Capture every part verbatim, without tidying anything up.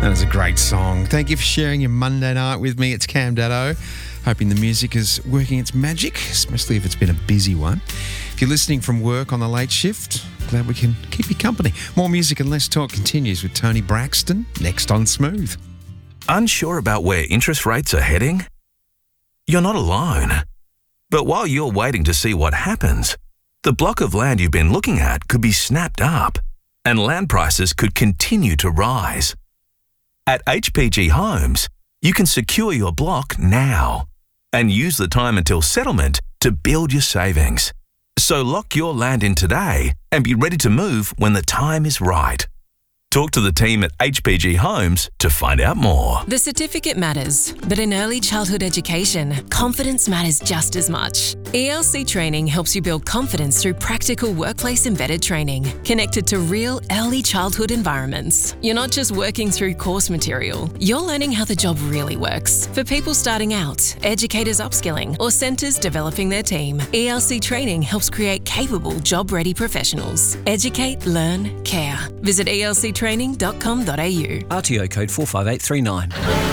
That was a great song. Thank you for sharing your Monday night with me. It's Cam Daddo. Hoping the music is working its magic, especially if it's been a busy one. If you're listening from work on the late shift, glad we can keep you company. More music and less talk continues with Tony Braxton next on Smooth. Unsure about where interest rates are heading? You're not alone. But while you're waiting to see what happens, the block of land you've been looking at could be snapped up and land prices could continue to rise. At H P G Homes, you can secure your block now and use the time until settlement to build your savings. So lock your land in today and be ready to move when the time is right. Talk to the team at H P G Homes to find out more. The certificate matters, but in early childhood education, confidence matters just as much. E L C Training helps you build confidence through practical workplace-embedded training, connected to real early childhood environments. You're not just working through course material, you're learning how the job really works. For people starting out, educators upskilling, or centres developing their team, E L C Training helps create capable, job-ready professionals. Educate, learn, care. Visit E L C training dot com dot a u. R T O code four five eight three nine.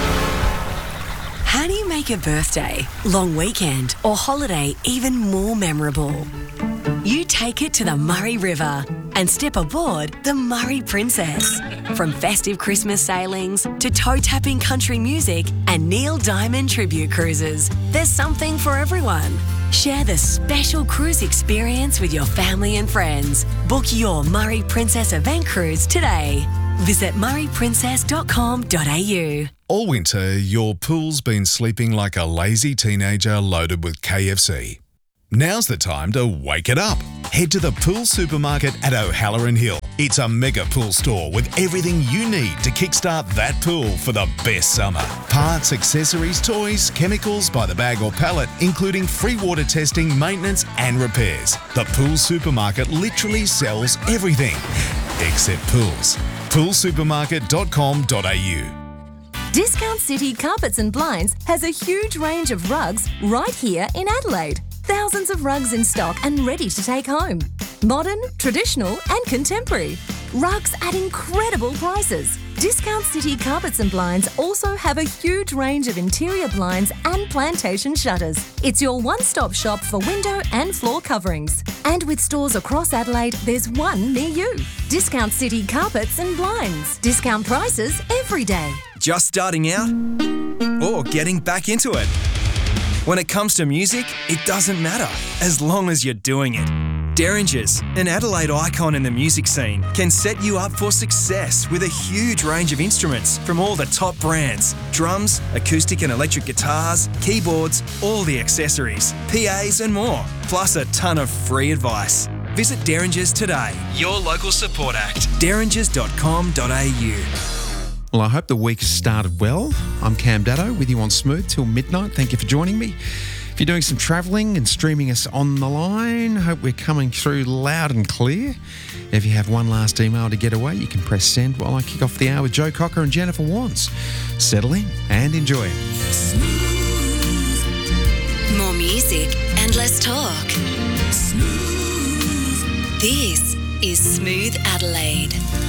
How do you make a birthday, long weekend, or holiday even more memorable? You take it to the Murray River and step aboard the Murray Princess. From festive Christmas sailings to toe-tapping country music and Neil Diamond tribute cruises, there's something for everyone. Share the special cruise experience with your family and friends. Book your Murray Princess event cruise today. Visit murray princess dot com dot a u. All winter, your pool's been sleeping like a lazy teenager loaded with K F C. Now's the time to wake it up. Head to the Pool Supermarket at O'Halloran Hill. It's a mega pool store with everything you need to kickstart that pool for the best summer. Parts, accessories, toys, chemicals by the bag or pallet, including free water testing, maintenance and repairs. The Pool Supermarket literally sells everything except pools. pool supermarket dot com dot a u. Discount City Carpets and Blinds has a huge range of rugs right here in Adelaide. Thousands of rugs in stock and ready to take home. Modern, traditional and contemporary. Rugs at incredible prices. Discount City Carpets and Blinds also have a huge range of interior blinds and plantation shutters. It's your one-stop shop for window and floor coverings. And with stores across Adelaide, there's one near you. Discount City Carpets and Blinds. Discount prices every day. Just starting out or getting back into it? When it comes to music, it doesn't matter, as long as you're doing it. Derringers, an Adelaide icon in the music scene, can set you up for success with a huge range of instruments from all the top brands. Drums, acoustic and electric guitars, keyboards, all the accessories, P As and more, plus a ton of free advice. Visit Derringers today, your local support act, derringers dot com dot a u. Well, I hope the week has started well. I'm Cam Daddo with you on Smooth till midnight. Thank you for joining me. If you're doing some travelling and streaming us on the line, hope we're coming through loud and clear. If you have one last email to get away, you can press send while I kick off the hour with Joe Cocker and Jennifer Wands. Settle in and enjoy. More music and less talk. Smooth. This is Smooth Adelaide.